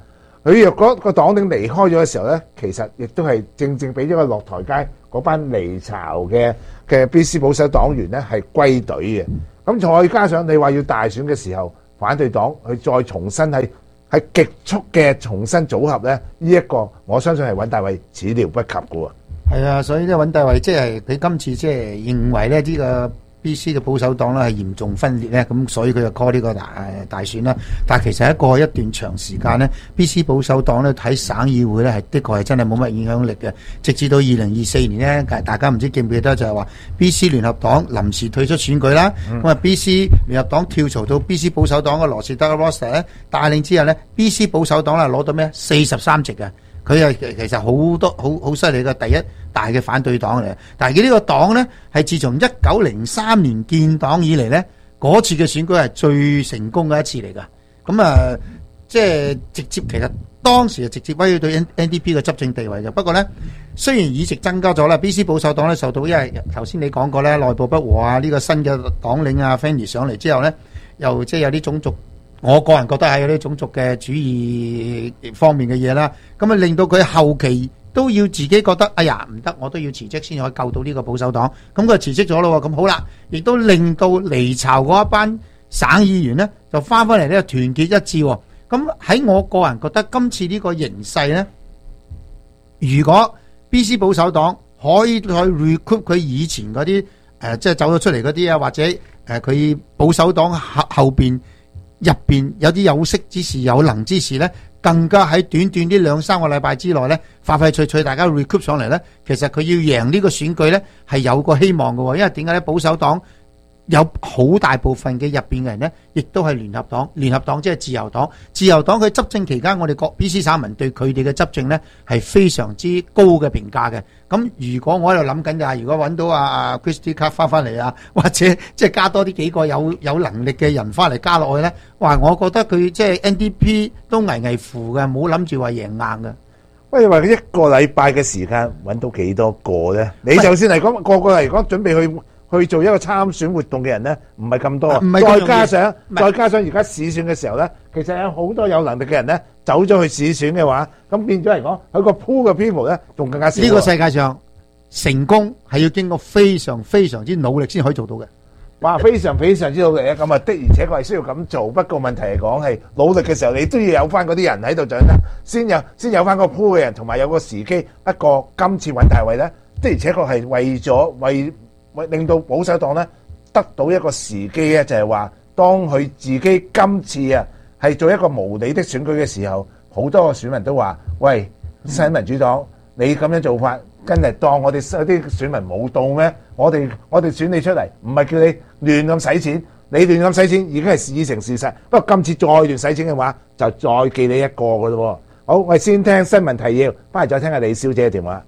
佢若果個黨領離開咗嘅時候咧，其實亦都係正正俾咗個落台階嗰班離巢嘅 BC 保守黨員咧係歸隊嘅。咁再加上你話要大選嘅時候，反對黨佢再重新係極速嘅重新組合咧，呢一個我相信係尹大衛始料不及嘅喎。 係啊，所以咧尹大衛即係佢今次即係認為咧呢個 BC 嘅保守黨咧係嚴重分裂咧，咁所以佢就 call 呢個大選啦。但係其實喺過去一段長時間咧，BC 保守黨咧喺省議會咧係的確係真係冇乜影響力嘅。直至到2024年咧，大家唔知記唔記得就係話 BC 聯合黨臨時退出選舉啦。咁啊 BC 聯合黨跳槽到 BC 保守黨嘅羅士德 Roster 咧帶領之後咧 BC 保守黨咧攞到咩43席嘅。佢係其實好多好犀利嘅第一大嘅反對黨嚟，但係佢呢個黨咧係自從1903年建黨以嚟咧，嗰次嘅選舉係最成功嘅一次嚟㗎。咁啊，即係直接其實當時係直接威脅到 NDP 嘅執政地位嘅。不過咧，雖然議席增加咗啦 ，BC 保守黨咧受到因為頭先你講過咧內部不和啊，呢個新嘅黨領啊 Fanny 上嚟之後咧，又即係有啲種族。我個人覺得係有啲種族嘅主義方面嘅嘢啦，咁啊令到佢後期都要自己覺得，哎呀唔得，我都要辭職先可以救到呢個保守黨。咁佢辭職咗咯，咁好啦，亦都令到離巢嗰一班省議員呢，就翻返嚟呢團結一致。咁喺我個人覺得，今次呢個形勢呢，如果 BC 保守黨可以去 recruit 佢以前嗰啲即係走咗出嚟嗰啲啊，或者佢保守黨後邊。入邊有啲有識之士、有能之士咧，更加喺短短呢2-3個禮拜之內咧，快快脆脆大家 recruit 上嚟咧，其實佢要贏呢個選舉咧，係有個希望嘅。因為點解咧？保守黨有好大部分嘅入邊嘅人咧，亦都係聯合黨。聯合黨即係自由黨。自由黨佢執政期間，我哋各 BC 省民對佢哋嘅執政咧係非常之高嘅評價嘅。咁如果我喺度諗緊就係，如果揾到阿 Christy Clark 翻嚟啊，或者即係加多啲幾個有能力嘅人翻嚟加落去咧，哇！我覺得佢即係 NDP 都危危乎嘅，冇諗住話贏硬嘅。 喂，話一個禮拜嘅時間揾到幾多個咧？你就算嚟講個個嚟講準備去做一個參選活動嘅人咧，唔係咁多。再加上而家市選嘅時候咧，其實有好多有能力嘅人咧走咗去市選嘅話，咁變咗嚟講，佢個 pool 嘅 people 咧仲更加少。 呢個世界上成功係要經過非常非常之努力先可以做到嘅。 哇！非常非常之努力啊！咁啊的而且確係需要咁做。不過問題嚟講係努力嘅時候，你都要有翻嗰啲人喺度掌握，先有翻個 pool 嘅人，同埋有個時機。不過今次尹大衛咧的而且確係為令到保守黨咧得到一個時機咧，就係話當佢自己今次啊係做一個無理的選舉嘅時候，好多個選民都話：喂，新民主黨，你咁樣做法，真係當我哋啲選民冇到咩？我哋選你出嚟，唔係叫你亂咁使錢，你亂咁使錢已經係已成事實。不過今次再亂使錢嘅話，就再記你一個㗎咯。好，我哋先聽新聞提要，翻嚟再聽下李小姐嘅電話。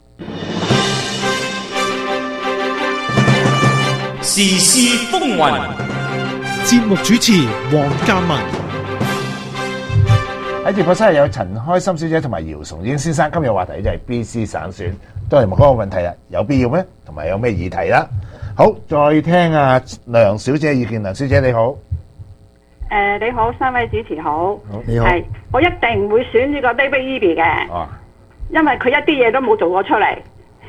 時事風雲， 節目主持黃嘉文。 喺直播室有陳開心小姐同埋姚崇英先生。今日話題就係 BC 省選，都係問嗰個問題啦，有必要咩？同埋有咩議題啦？好，再聽阿梁小姐意見。梁小姐你好。 你好，三位主持好。 你好。 係，我一定唔會選呢個 David Eby 嘅。 哦。 因為佢一啲嘢都冇做過出嚟。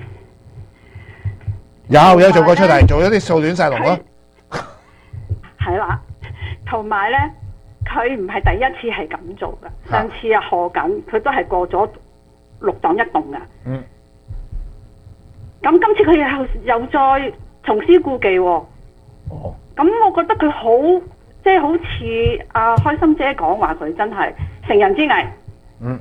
有做過出嚟，做咗啲數亂晒龍咯。 係啦，同埋咧，佢唔係第一次係咁做噶。上次啊賀錦，佢都係過咗6黨一棟噶。嗯。咁今次佢又再重施故技喎。哦。咁我覺得佢好，即係好似阿開心姐講話，佢真係乘人之危。嗯。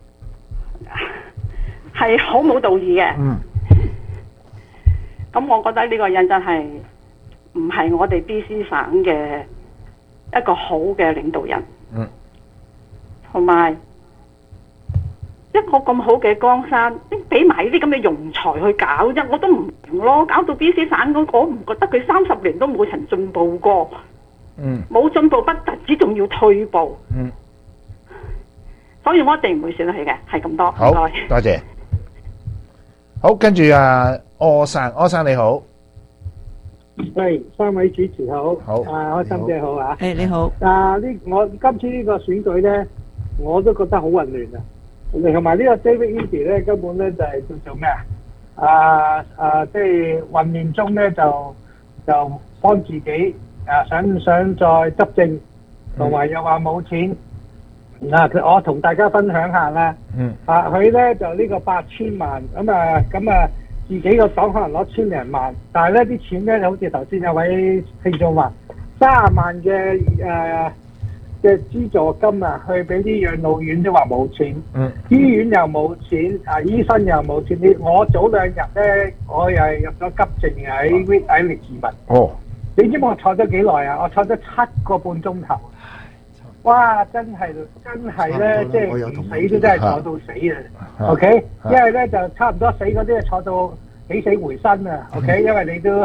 係好冇道義嘅。嗯。咁我覺得呢個人真係唔係我哋 BC 省嘅一個好嘅領導人。嗯。同埋一個咁好嘅江山，俾埋呢啲咁嘅庸才去搞啫，我都唔明咯。搞到 BC 省嗰個，我唔覺得佢30年都冇曾進步過。嗯。冇進步不特止，仲要退步。嗯。所以我一定唔會選佢嘅，係咁多。 好，多謝。好，跟住柯生你好。 係，三位主持好。 好。 開心姐好啊。 你好。 我今次呢個選舉咧， 我都覺得好混亂啊！同埋呢個 David Eby 咧，根本咧就係叫做咩即係混亂中咧就幫自己想唔想再執政，同埋又話冇錢。我同大家分享下啦。佢咧就呢個8000萬咁啊，自己個黨可能攞千零萬，但係咧啲錢咧好似頭先有位聽眾話30萬嘅資助金啊，去俾啲養老院都話冇錢，醫院又冇錢，醫生又冇錢。我早2日咧，我又係入咗急症喺列治文。你知唔知我坐咗幾耐啊？我坐咗7個半鐘頭。哇！真係咧，即係唔死都真係坐到死啊！OK，因為咧就差唔多死嗰啲啊，坐到起死回生啊！OK，因為你都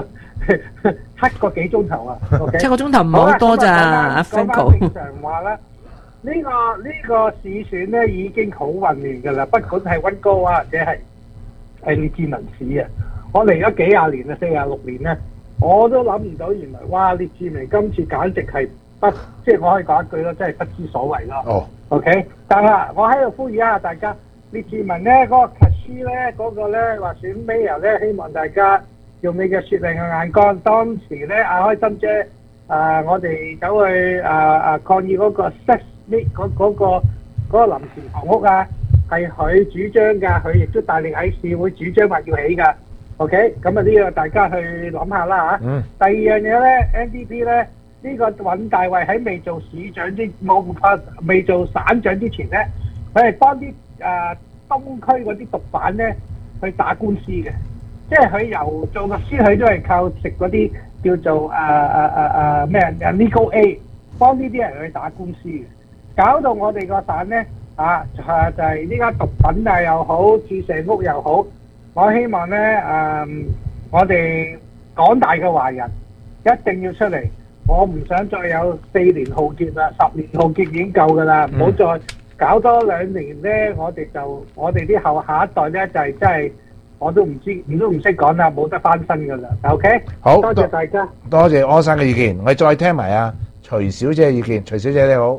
7個幾鐘頭啊！OK，7個鐘頭唔係好多咋，阿 Franco。正常話啦，呢個市選咧已經好混亂㗎啦，不管係溫哥華或者係列治文市啊，我嚟咗幾廿年啊，46年咧，我都諗唔到原來哇列治文今次簡直係即係我可以講一句咯，真係不知所謂咯。OK， 但係我喺度呼籲一下大家，列治文咧嗰個 Cashy 咧嗰個咧話選 Mayor 咧，希望大家用你嘅雪亮嘅眼光。當時咧開心姐我哋走去抗議嗰個 Sexsmith 嗰個臨時房屋啊，係佢主張㗎，佢亦都大力喺市會主張話要起㗎。OK， 咁啊呢個大家去諗下啦嚇。第二樣嘢咧 ，NDP 咧。呢個尹大衛喺未做市長未做省長之前咧，佢係幫啲東區嗰啲毒販咧去打官司嘅，即係佢由做律師，佢都係靠食嗰啲叫做咩legal aid，幫呢啲人去打官司嘅，搞到我哋個省咧就係呢家毒品又好，注射屋又好，我希望咧我哋廣大嘅華人一定要出嚟。我唔想再有4年浩劫啦，10年浩劫已經夠㗎啦，唔好再搞多2年咧，我哋啲下一代咧就係真係我都唔識講啦，冇得翻身㗎啦。OK， 好，多謝大家， 多謝柯生嘅意見，我哋再聽埋徐小姐嘅意見。徐小姐你好，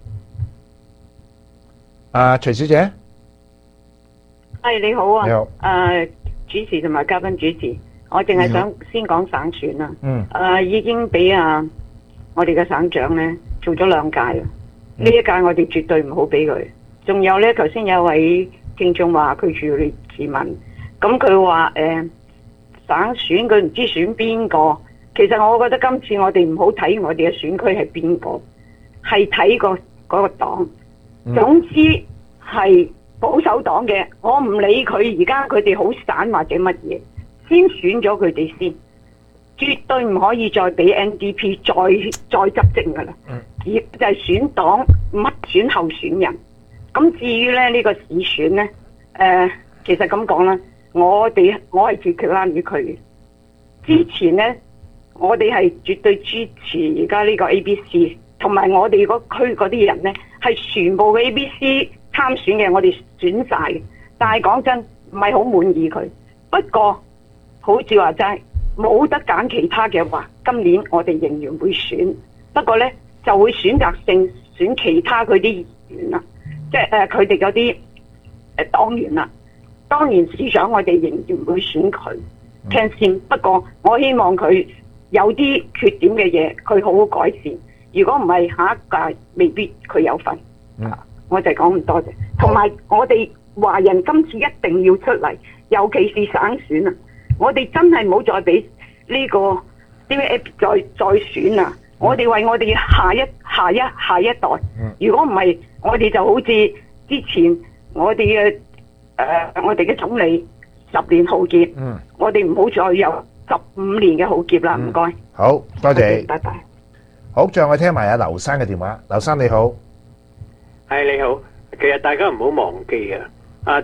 徐小姐， 係你好啊， 你好， 主持同埋嘉賓主持。我淨係想先講省選啦，已經俾我哋嘅省長咧做咗2屆啦，呢一屆我哋絕對唔好俾佢。仲有咧，頭先有位聽眾話佢住列治文，咁佢話省選佢唔知選邊個。其實我覺得今次我哋唔好睇我哋嘅選區係邊個，係睇嗰個黨。總之係保守黨嘅，我唔理佢而家佢哋好散或者乜嘢。先選咗佢哋先，絕對唔可以再俾 NDP 再執政噶啦。就係選黨，乜選候選人。咁至於咧呢個市選咧，其實咁講啦，我係住橋欄與區嘅。之前咧，我哋係絕對支持而家呢個 ABC， 同埋我哋嗰區嗰啲人咧係全部嘅 ABC 參選嘅，我哋選晒嘅。但係講真，唔係好滿意佢。不過好似話齋，冇得揀其他嘅話，今年我哋仍然會選，不過呢就會選擇性選其他佢啲議員啦，即係佢哋嗰啲黨員啦。當然市長我哋仍然會選佢，聽先。不過我希望佢有啲缺點嘅嘢，佢好好改善。如果唔係下一屆未必佢有份。我就講咁多謝。同埋我哋華人今次一定要出嚟，尤其是省選啊！我哋真係唔好再俾呢個 DVP 再選啊！我哋為我哋下一代，如果唔係，我哋就好似之前我哋嘅總理10年浩劫，我哋唔好再有15年嘅浩劫啦！唔該， 好多謝， 拜拜。 好，最後我聽埋阿劉生嘅電話。劉生你好， 係你好。其實大家唔好忘記啊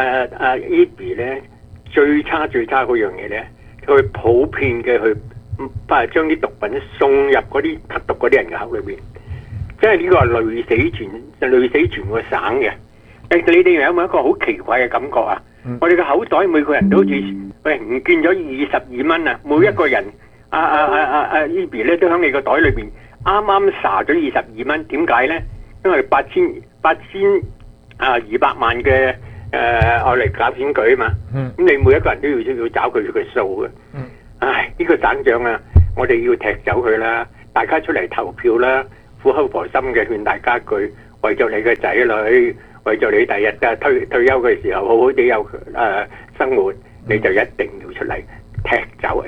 ，Eby 咧。最差嗰樣嘢咧，佢普遍嘅去將啲毒品送入嗰啲吸毒嗰啲人嘅口裏邊，即係呢個係累死全個省嘅。你哋有冇一個好奇怪嘅感覺啊？我哋嘅口袋每個人都好似唔見咗22蚊啊！每一個人Eby 咧都喺你個袋裏邊啱啱撒咗22蚊，點解咧？ 因為8200萬嘅愛嚟搞選舉啊嘛，咁你每一個人都要找佢嘅數嘅。唉，呢個省長啊，我哋要踢走佢啦，大家出嚟投票啦，苦口婆心嘅勸大家句，為咗你嘅仔女，為咗你第日退休嘅時候好好地有生活，你就一定要出嚟踢走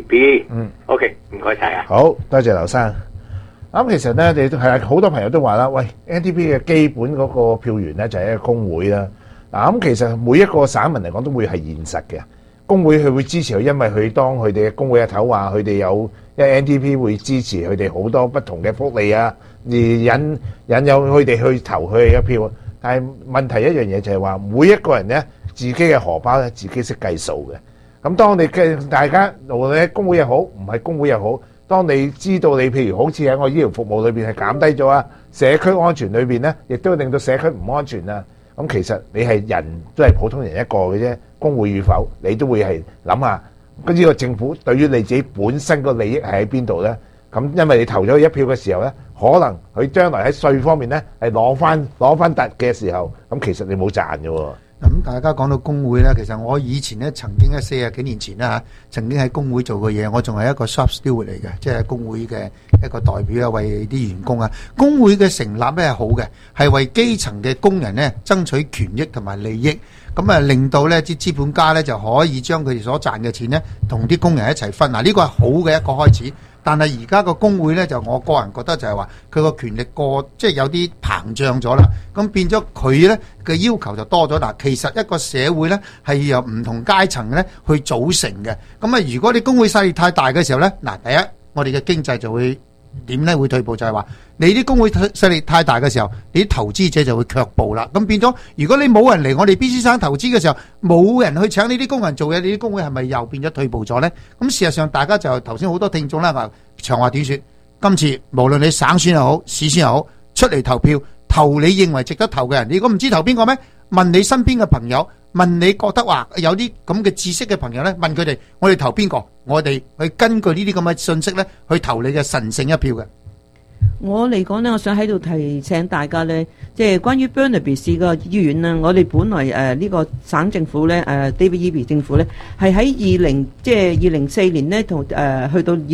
NDP。OK， 唔該晒啊。 好多謝劉生。咁其實咧，你都係好多朋友都話啦，喂 NDP 嘅基本嗰個票源咧就係一個工會啦。嗱，咁其實每一個省民嚟講都會係現實嘅，工會佢會支持佢，因為佢當佢哋嘅工會嘅頭話佢哋有，因為 NDP 會支持佢哋好多不同嘅福利啊，而引誘佢哋去投佢哋嘅票。但係問題一樣嘢就係話，每一個人咧自己嘅荷包咧自己識計數嘅。咁當你嘅大家無論工會又好，唔係工會又好，當你知道你譬如好似喺我醫療服務裏邊係減低咗啊，社區安全裏邊咧，亦都令到社區唔安全啊。咁其實你係人都係普通人一個嘅啫，工會與否，你都會係諗下，呢個政府對於你自己本身個利益係喺邊度咧？咁因為你投咗佢一票嘅時候咧，可能佢將來喺稅方面咧係攞翻突嘅時候，咁其實你冇賺嘅喎。 咁大家講到工會咧，其實我以前咧曾經喺40幾年前啦嚇，曾經喺工會做過嘢，我仲係一個 shop steward 嚟嘅，即係工會嘅一個代表啊，為啲員工啊。工會嘅成立咧係好嘅，係為基層嘅工人咧爭取權益同埋利益，咁啊令到咧啲資本家咧就可以將佢哋所賺嘅錢咧同啲工人一齊分。嗱，呢個係好嘅一個開始。但係而家個工會咧，就我個人覺得就係話佢個權力即係有啲膨脹咗啦，咁變咗佢咧嘅要求就多咗。嗱，其實一個社會咧係由唔同階層咧去組成嘅。咁啊，如果你工會勢力太大嘅時候咧，嗱，第一我哋嘅經濟就會點咧會退步，就係話你啲工會勢力太大嘅時候，你啲投資者就會卻步啦。咁變咗，如果你冇人嚟我哋 BC 省投資嘅時候，冇人去請呢啲工人做嘢，你啲工會係咪又變咗退步咗呢？咁事實上，大家就頭先好多聽眾啦，話長話短說，今次無論你省選又好，市選又好，出嚟投票，投你認為值得投嘅人。你如果唔知投邊個咩？問你身邊嘅朋友，問你覺得話有啲咁嘅知識嘅朋友呢，問佢哋，我哋投邊個？我哋去根據呢啲咁嘅信息呢，去投你嘅神聖一票嘅。 我嚟講呢，我想喺度提醒大家呢，即係關於 Burnaby 市個醫院呢，我哋本來呢個省政府呢，David Eby 政府呢，係喺2004年呢，同去到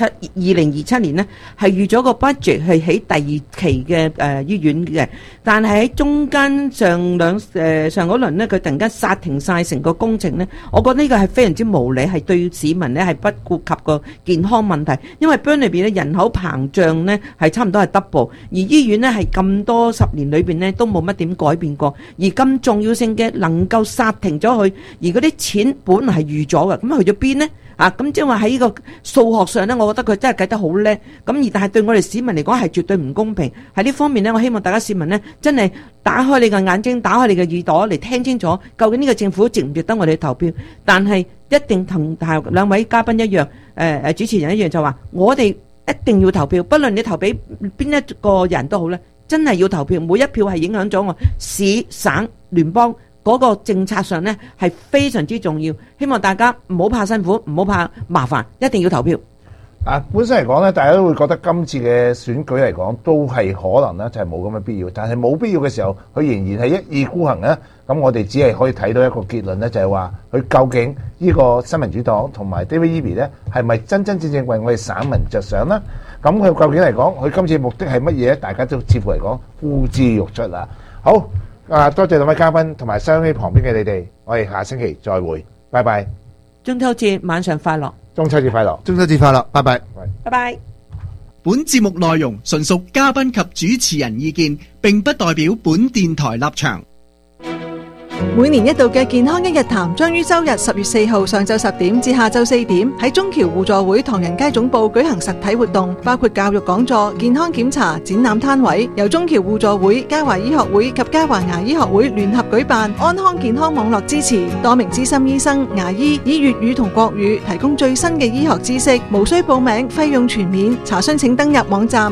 2027年呢，係預咗個 budget 係起第2期嘅醫院嘅，但係喺中間上嗰輪呢，佢突然間剎停晒成個工程呢，我覺得呢個係非常之無理，係對市民呢係不顧及個健康問題，因為 Burnaby 呢人口膨脹呢係差唔多係 double， 而醫院呢係咁多10年裏邊呢都冇乜點改變過，而咁重要性嘅能夠剎停咗佢，而嗰啲錢本來係預咗嘅，咁去咗邊呢？咁即係話喺呢個數學上呢，我覺得佢真係計得好叻，咁而但係對我哋市民嚟講係絕對唔公平。喺呢方面呢，我希望大家市民呢真係打開你嘅眼睛，打開你嘅耳朵嚟聽清楚，究竟呢個政府值唔值得我哋投票？但係一定同兩位嘉賓一樣，主持人一樣，就話我哋一定要投票，不論你投俾邊一個人都好咧，真係要投票，每一票係影響咗我市省聯邦嗰個政策上呢係非常之重要，希望大家唔好怕辛苦，唔好怕麻煩，一定要投票。 本身嚟講咧，大家都會覺得今次嘅選舉嚟講都係可能咧就係冇咁嘅必要，但係冇必要嘅時候，佢仍然係一意孤行咧。咁我哋只係可以睇到一個結論咧，就係話佢究竟呢個新民主黨同埋 David Eby 咧係咪真真正正為我哋省民着想呢？咁佢究竟嚟講，佢今次目的係乜嘢？大家都似乎嚟講呼之欲出啦。好，多謝兩位嘉賓同埋收音機旁邊嘅你哋，我哋下星期再會，拜拜。 中秋節晚上快樂！ 中秋節快樂！ 中秋節快樂！拜拜！ 拜拜！ 本節目內容純屬嘉賓及主持人意見，並不代表本電台立場。 每年一度嘅健康一日談將於周日10月4號上晝10點至下晝4點喺中橋互助會唐人街總部舉行實體活動，包括教育講座、健康檢查、展覽攤位，由中橋互助會、嘉華醫學會及嘉華牙醫學會聯合舉辦，安康健康網絡支持，多名資深醫生、牙醫以粵語同國語提供最新嘅醫學知識，無需報名，費用全免。查詢請登入網站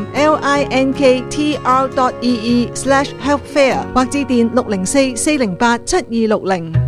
linktr.ee/healthfair 或致電604-408-7260。